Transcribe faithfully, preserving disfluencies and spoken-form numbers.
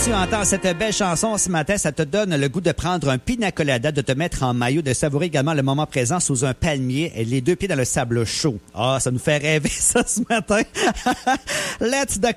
tu entends cette belle chanson ce matin, ça te donne le goût de prendre un pina colada, de te mettre en maillot, de savourer également le moment présent sous un palmier et les deux pieds dans le sable chaud. Ah, ça nous fait rêver ça ce matin. Let's the